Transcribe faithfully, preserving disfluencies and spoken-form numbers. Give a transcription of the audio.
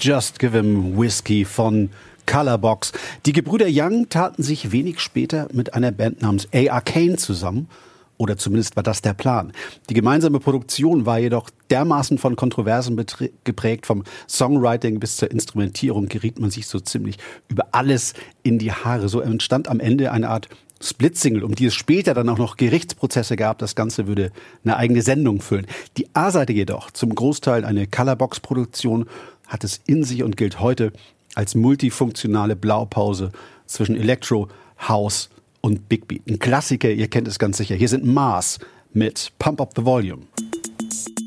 Just Give Him Whiskey von Colorbox. Die Gebrüder Young taten sich wenig später mit einer Band namens A. Arcane zusammen. Oder zumindest war das der Plan. Die gemeinsame Produktion war jedoch dermaßen von Kontroversen beträ- geprägt. Vom Songwriting bis zur Instrumentierung geriet man sich so ziemlich über alles in die Haare. So entstand am Ende eine Art Split-Single, um die es später dann auch noch Gerichtsprozesse gab. Das Ganze würde eine eigene Sendung füllen. Die A-Seite jedoch, zum Großteil eine Colorbox-Produktion, hat es in sich und gilt heute als multifunktionale Blaupause zwischen Electro, House und Big Beat. Ein Klassiker, ihr kennt es ganz sicher. Hier sind Mars mit Pump Up the Volume.